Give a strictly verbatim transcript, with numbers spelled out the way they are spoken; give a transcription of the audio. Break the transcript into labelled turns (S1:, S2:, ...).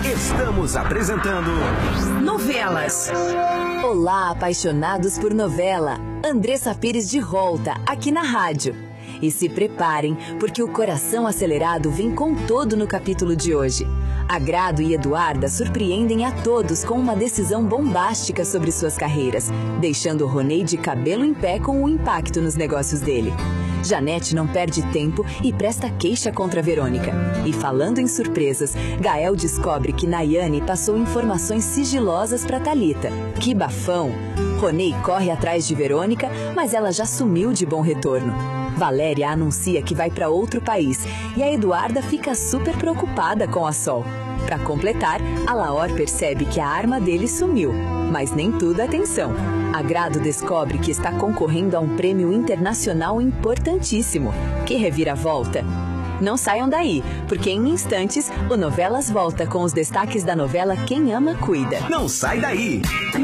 S1: Estamos apresentando Novelas.
S2: Olá, apaixonados por novela. Andressa Pires de volta, aqui na rádio. E se preparem, porque o coração acelerado vem com todo no capítulo de hoje. Agrado e Eduarda surpreendem a todos com uma decisão bombástica sobre suas carreiras, deixando Ronei de cabelo em pé com o impacto nos negócios dele. Janete não perde tempo e presta queixa contra Verônica. E falando em surpresas, Gael descobre que Nayane passou informações sigilosas para Thalita. Que bafão! Ronei corre atrás de Verônica, mas ela já sumiu de bom retorno. Valéria anuncia que vai para outro país e a Eduarda fica super preocupada com a Sol. Para completar, a Laor percebe que a arma dele sumiu, mas nem tudo atenção. Agrado descobre que está concorrendo a um prêmio internacional importantíssimo. Que reviravolta! Não saiam daí, porque em instantes o Novelas volta com os destaques da novela Quem Ama Cuida.
S1: Não sai daí!